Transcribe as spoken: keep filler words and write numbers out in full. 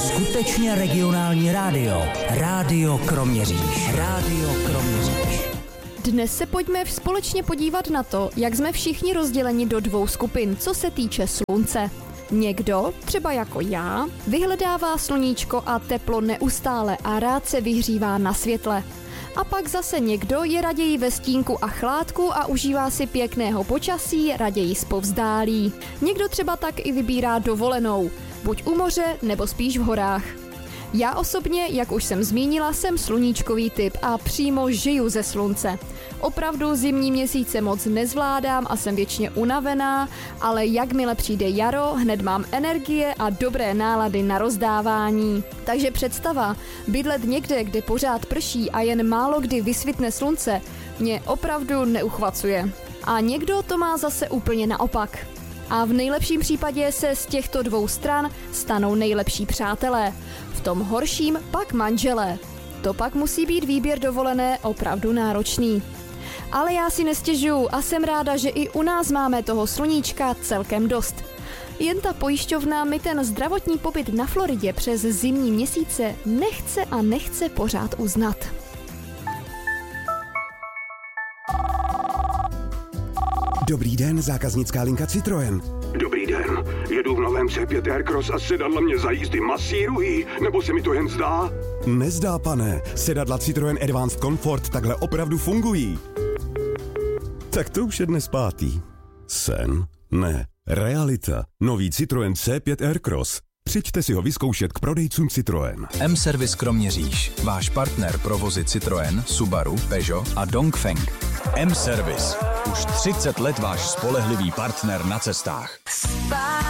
skutečně regionální rádio. Rádio Kroměříž. Rádio Kroměříž. Dnes se pojďme společně podívat na to, jak jsme všichni rozděleni do dvou skupin, co se týče slunce. Někdo, třeba jako já, vyhledává sluníčko a teplo neustále a rád se vyhřívá na světle. A pak zase někdo je raději ve stínku a chládku a užívá si pěkného počasí, raději zpovzdálí. Někdo třeba tak i vybírá dovolenou, buď u moře nebo spíš v horách. Já osobně, jak už jsem zmínila, jsem sluníčkový typ a přímo žiju ze slunce. Opravdu zimní měsíce moc nezvládám a jsem věčně unavená, ale jakmile přijde jaro, hned mám energie a dobré nálady na rozdávání. Takže představa, bydlet někde, kde pořád prší a jen málo kdy vysvitne slunce, mě opravdu neuchvacuje. A někdo to má zase úplně naopak. A v nejlepším případě se z těchto dvou stran stanou nejlepší přátelé. V tom horším pak manželé. To pak musí být výběr dovolené opravdu náročný. Ale já si nestěžuju a jsem ráda, že i u nás máme toho sluníčka celkem dost. Jen ta pojišťovna mi ten zdravotní pobyt na Floridě přes zimní měsíce nechce a nechce pořád uznat. Dobrý den, zákaznická linka Citroën. Dobrý den, jedu v novém C pět Aircross a sedadla mě za jízdy masírují, nebo se mi to jen zdá? Nezdá, pane, sedadla Citroën Advanced Comfort takhle opravdu fungují. Tak to už je dnes pátý. Sen? Ne, realita. Nový Citroën C pět Aircross. Přijďte si ho vyzkoušet k prodejcům Citroën. M-Service Kroměříž, váš partner pro vozy Citroën, Subaru, Peugeot a Dongfeng. M-Service, už třicet let váš spolehlivý partner na cestách.